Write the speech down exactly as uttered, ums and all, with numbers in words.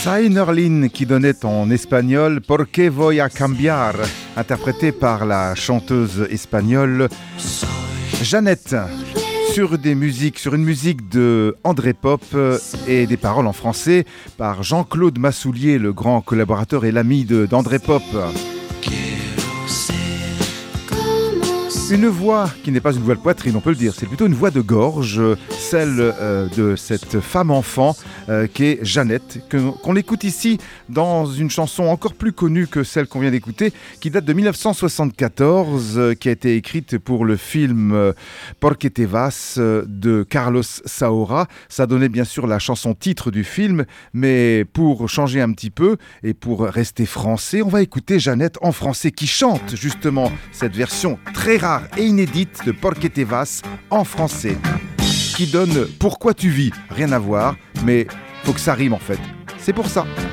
Sainerlin qui donnait en espagnol Porque voy a cambiar, interprété par la chanteuse espagnole Jeannette, sur des musiques, sur une musique de André Pop et des paroles en français par Jean-Claude Massoulier, le grand collaborateur et l'ami de, d'André Pop. Une voix qui n'est pas une voix de poitrine, on peut le dire, c'est plutôt une voix de gorge, celle euh, de cette femme-enfant euh, qui est Jeannette, que, qu'on écoute ici dans une chanson encore plus connue que celle qu'on vient d'écouter, qui date de dix-neuf cent soixante-quatorze, euh, qui a été écrite pour le film euh, Porque te vas euh, de Carlos Saura. Ça donnait bien sûr la chanson titre du film, mais pour changer un petit peu et pour rester français, on va écouter Jeannette en français qui chante justement cette version très rare et inédite de Porque te vas en français, qui donne Pourquoi tu vis, rien à voir, mais faut que ça rime en fait. C'est pour ça.